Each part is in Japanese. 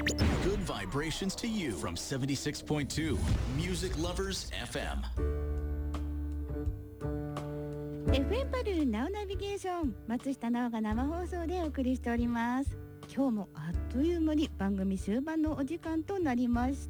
Good vibrations to you from 76.2 Music Lovers FM。FM パルナウナビゲーション、松下奈緒が生放送でお送りしております。今日もあっという間に番組終盤のお時間となりました。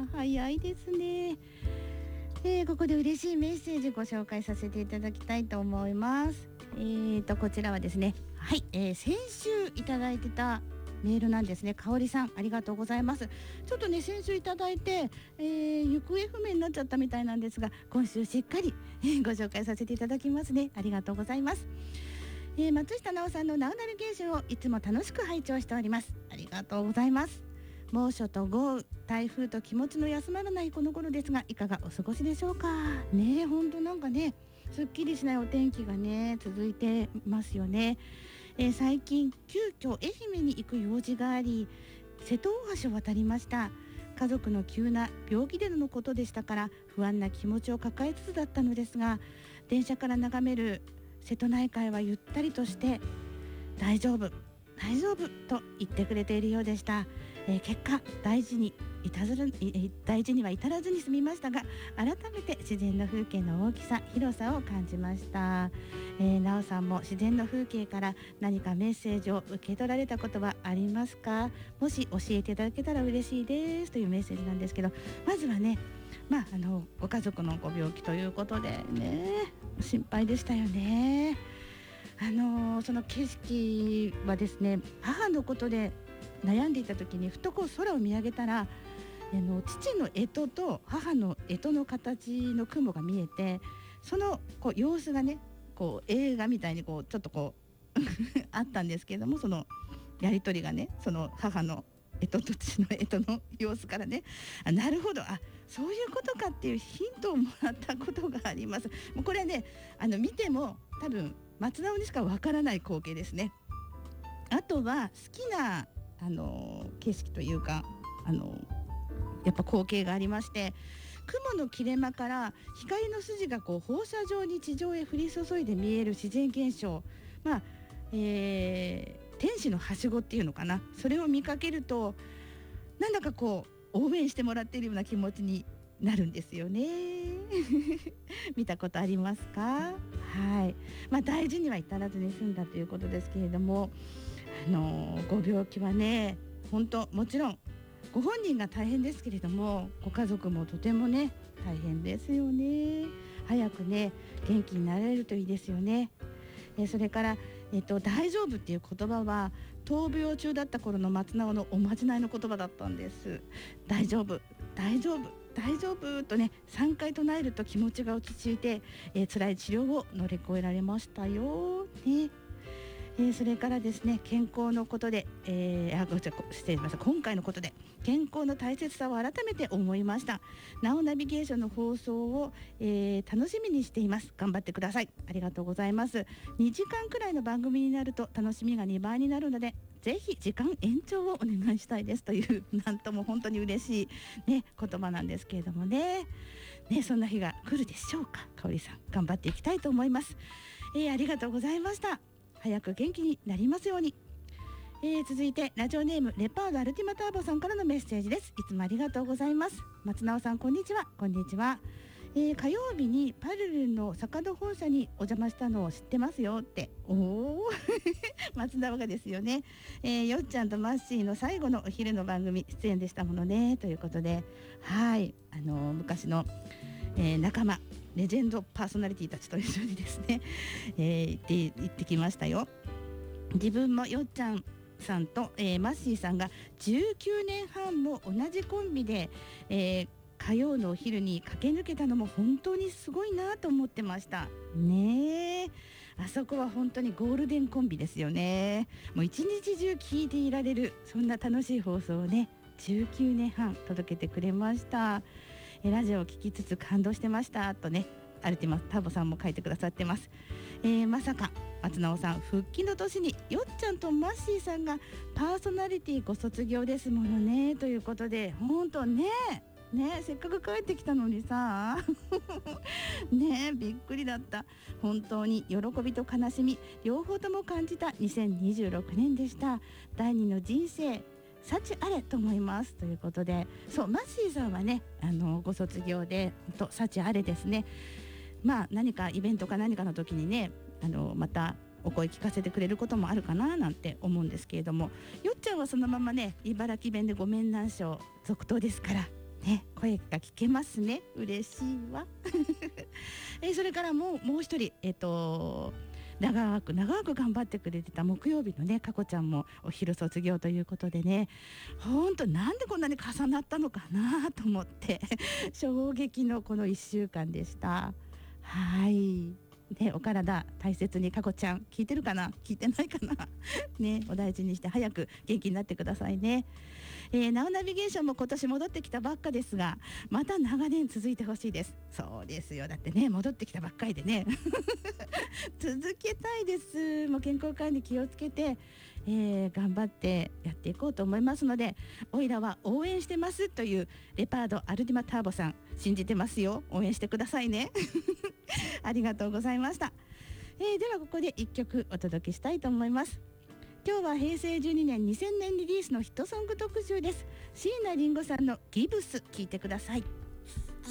早いですね。ここで嬉しいメッセージご紹介させていただきたいと思います。こちらはですね、はい、先週いただいてたメールなんですね。かおりさん、ありがとうございます。ちょっとね、先週いただいて、行方不明になっちゃったみたいなんですが、今週しっかり、ご紹介させていただきますね。ありがとうございます。松下奈緒さんのナウナビゲーションをいつも楽しく拝聴しております。ありがとうございます。猛暑と豪雨、台風と気持ちの休まらないこの頃ですが、いかがお過ごしでしょうかね。本当なんかね、すっきりしないお天気がね続いてますよね。最近急遽愛媛に行く用事があり、瀬戸大橋を渡りました。家族の急な病気でのことでしたから不安な気持ちを抱えつつだったのですが、電車から眺める瀬戸内海はゆったりとして大丈夫大丈夫と言ってくれているようでした。結果大事には至らずに済みましたが、改めて自然の風景の大きさ広さを感じました。なおさんも自然の風景から何かメッセージを受け取られたことはありますか？もし教えていただけたら嬉しいですというメッセージなんですけど、まずはね、ご家族のご病気ということでね、心配でしたよね。その景色はですね、母のことで悩んでいた時にふとこう空を見上げたら、父の干支と母の干支の形の雲が見えて、そのこう様子がね、こう映画みたいにこうちょっとこうあったんですけれども、そのやり取りがね、その母の干支と父の干支の様子からね、なるほど、そういうことかっていうヒントをもらったことがあります。もうこれはね、見ても多分松直にしかわからない光景ですね。あとは好きな景色というかやっぱ光景がありまして、雲の切れ間から光の筋がこう放射状に地上へ降り注いで見える自然現象、天使のはしごっていうのかな、それを見かけるとなんだかこう応援してもらっているような気持ちになるんですよね見たことありますか？はい、大事には至らずに済んだということですけれども、ご病気はね、本当もちろんご本人が大変ですけれども、ご家族もとてもね大変ですよね。早くね元気になれるといいですよね。それから、大丈夫っていう言葉は闘病中だった頃の松直のおまじないの言葉だったんです。大丈夫大丈夫大丈夫とね3回唱えると気持ちが落ち着いて、辛い治療を乗り越えられましたよね。それからですね、健康のことで、失礼しました。今回のことで健康の大切さを改めて思いました。ナオナビゲーションの放送を、楽しみにしています。頑張ってください。ありがとうございます。2時間くらいの番組になると楽しみが2倍になるので、ぜひ時間延長をお願いしたいですというなんとも本当に嬉しい、ね、言葉なんですけれどもね、そんな日が来るでしょうか。かおりさん頑張っていきたいと思います。ありがとうございました。早く元気になりますように。続いてラジオネームレパードアルティマターボさんからのメッセージです。いつもありがとうございます。松直さんこんにちは。こんにちは。火曜日にパルルの坂戸本社にお邪魔したのを知ってますよって。松直がですよね。よっちゃんとマッシーの最後のお昼の番組出演でしたものねということで、はい、昔の、仲間レジェンドパーソナリティたちと一緒にですね、行ってきましたよ。自分もよっちゃんさんと、マッシーさんが19年半も同じコンビで、火曜のお昼に駆け抜けたのも本当にすごいなと思ってましたね。あそこは本当にゴールデンコンビですよね。もう一日中聞いていられる、そんな楽しい放送をね19年半届けてくれました。ラジオを聞きつつ感動してましたとね、アルティマターボさんも書いてくださってます。まさか松直さん復帰の年によっちゃんとマッシーさんがパーソナリティご卒業ですものねということで、本当ねせっかく帰ってきたのにさねびっくりだった。本当に喜びと悲しみ両方とも感じた2026年でした。第二の人生幸あれと思いますということで、そうマッシーさんはねご卒業で本当幸あれですね。まあ何かイベントか何かの時にねまたお声聞かせてくれることもあるかななんて思うんですけれども、よっちゃんはそのままね茨城弁でごめんなんしょ続投ですからね、声が聞けますね。嬉しいわそれからもう一人長く頑張ってくれてた木曜日のねかこちゃんもお昼卒業ということでね、本当なんでこんなに重なったのかなと思って衝撃のこの1週間でした。はいね、お体大切にかこちゃん聞いてるかな聞いてないかなね、お大事にして早く元気になってくださいね。ナウナビゲーションも今年戻ってきたばっかですが、また長年続いてほしいです。そうですよ、だってね戻ってきたばっかりでね続けたいです。もう健康管理気をつけて、頑張ってやっていこうと思いますので、おいらは応援してますというレパードアルディマターボさん信じてますよ。応援してくださいねありがとうございました。ではここで1曲お届けしたいと思います。今日は平成12年2000年リリースのヒットソング特集です。椎名林檎さんのギブス聞いてください。